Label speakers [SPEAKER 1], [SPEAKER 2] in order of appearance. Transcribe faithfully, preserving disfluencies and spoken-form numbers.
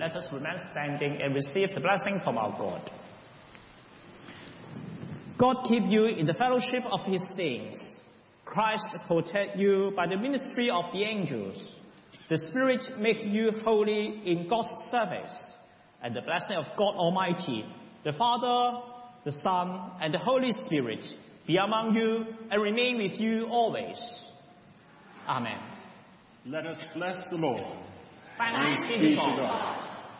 [SPEAKER 1] Let us remain standing and receive the blessing from our God. God keep you in the fellowship of His saints. Christ protect you by the ministry of the angels. The Spirit make you holy in God's service. And the blessing of God Almighty, the Father, the Son, and the Holy Spirit be among you and remain with you always. Amen.
[SPEAKER 2] Let us bless the Lord.
[SPEAKER 1] Thanks be to God.